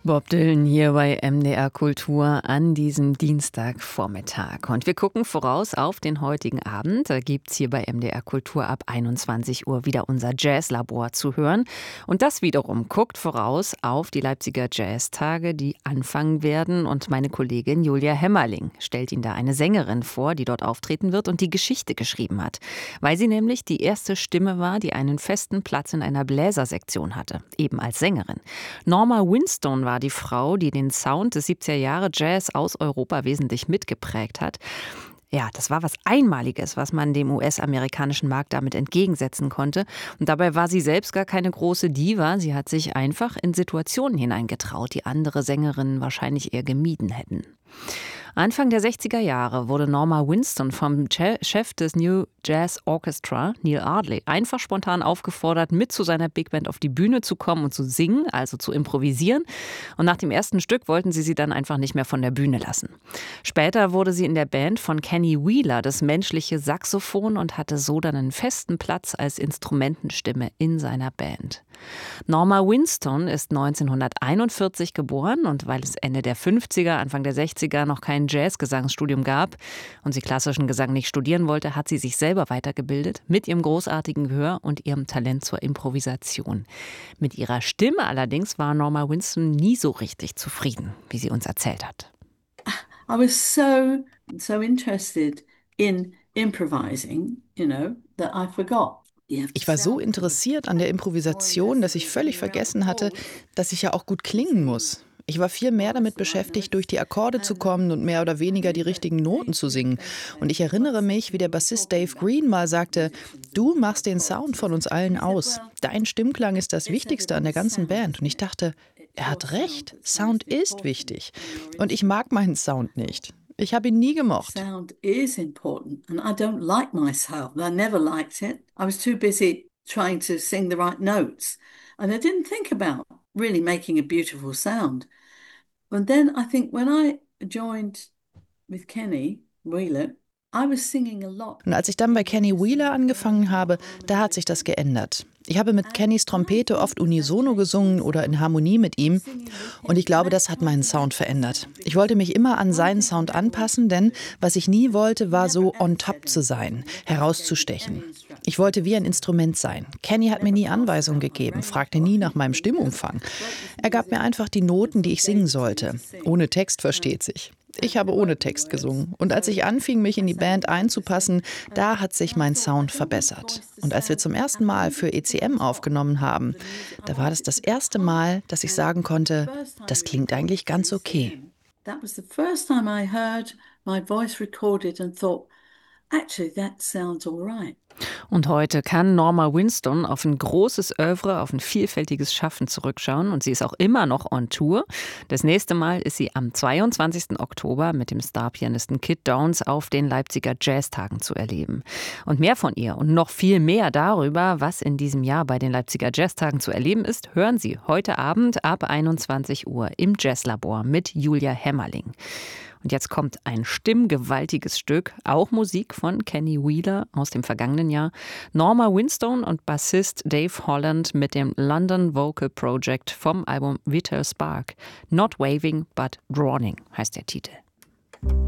Bob Dylan hier bei MDR Kultur an diesem Dienstagvormittag. Und wir gucken voraus auf den heutigen Abend. Da gibt es hier bei MDR Kultur ab 21 Uhr wieder unser Jazzlabor zu hören. Und das wiederum guckt voraus auf die Leipziger Jazztage, die anfangen werden. Und meine Kollegin Julia Hemmerling stellt Ihnen da eine Sängerin vor, die dort auftreten wird und die Geschichte geschrieben hat. Weil sie nämlich die erste Stimme war, die einen festen Platz in einer Bläsersektion hatte, eben als Sängerin. Norma Winstone war die Frau, die den Sound des 70er Jahre Jazz aus Europa wesentlich mitgeprägt hat. Ja, das war was Einmaliges, was man dem US-amerikanischen Markt damit entgegensetzen konnte. Und dabei war sie selbst gar keine große Diva. Sie hat sich einfach in Situationen hineingetraut, die andere Sängerinnen wahrscheinlich eher gemieden hätten. Anfang der 60er Jahre wurde Norma Winstone vom Chef des New Jazz Orchestra, Neil Ardley, einfach spontan aufgefordert, mit zu seiner Big Band auf die Bühne zu kommen und zu singen, also zu improvisieren. Und nach dem ersten Stück wollten sie dann einfach nicht mehr von der Bühne lassen. Später wurde sie in der Band von Kenny Wheeler das menschliche Saxophon und hatte so dann einen festen Platz als Instrumentenstimme in seiner Band. Norma Winstone ist 1941 geboren und weil es Ende der 50er, Anfang der 60er noch kein Jazzgesangsstudium gab und sie klassischen Gesang nicht studieren wollte, hat sie sich selber weitergebildet mit ihrem großartigen Gehör und ihrem Talent zur Improvisation. Mit ihrer Stimme allerdings war Norma Winstone nie so richtig zufrieden, wie sie uns erzählt hat. I was so interested in improvising, that I forgot. Ich war so interessiert an der Improvisation, dass ich völlig vergessen hatte, dass ich ja auch gut klingen muss. Ich war viel mehr damit beschäftigt, durch die Akkorde zu kommen und mehr oder weniger die richtigen Noten zu singen. Und ich erinnere mich, wie der Bassist Dave Green mal sagte, du machst den Sound von uns allen aus. Dein Stimmklang ist das Wichtigste an der ganzen Band. Und ich dachte, er hat recht, Sound ist wichtig. Und ich mag meinen Sound nicht. Ich habe ihn nie gemocht. Sound is important and I don't like my sound. I never liked it. I was too busy trying to sing the right notes and I didn't think about really making a beautiful sound. And then I think when I joined with Kenny Wheeler, I was singing a lot. Und als ich dann bei Kenny Wheeler angefangen habe, da hat sich das geändert. Ich habe mit Kennys Trompete oft unisono gesungen oder in Harmonie mit ihm. Und ich glaube, das hat meinen Sound verändert. Ich wollte mich immer an seinen Sound anpassen, denn was ich nie wollte, war so on top zu sein, herauszustechen. Ich wollte wie ein Instrument sein. Kenny hat mir nie Anweisungen gegeben, fragte nie nach meinem Stimmumfang. Er gab mir einfach die Noten, die ich singen sollte. Ohne Text, versteht sich. Ich habe ohne Text gesungen. Und als ich anfing, mich in die Band einzupassen, da hat sich mein Sound verbessert. Und als wir zum ersten Mal für ECM aufgenommen haben, da war das erste Mal, dass ich sagen konnte, das klingt eigentlich ganz okay. That was the first time I heard my voice recorded and thought, actually that sounds all right. Und heute kann Norma Winstone auf ein großes Oeuvre, auf ein vielfältiges Schaffen zurückschauen. Und sie ist auch immer noch on Tour. Das nächste Mal ist sie am 22. Oktober mit dem Starpianisten Kid Downs auf den Leipziger Jazztagen zu erleben. Und mehr von ihr und noch viel mehr darüber, was in diesem Jahr bei den Leipziger Jazztagen zu erleben ist, hören Sie heute Abend ab 21 Uhr im Jazzlabor mit Julia Hemmerling. Und jetzt kommt ein stimmgewaltiges Stück, auch Musik von Kenny Wheeler aus dem vergangenen Jahr. Norma Winstone und Bassist Dave Holland mit dem London Vocal Project vom Album Vital Spark. Not Waving, but Droning heißt der Titel.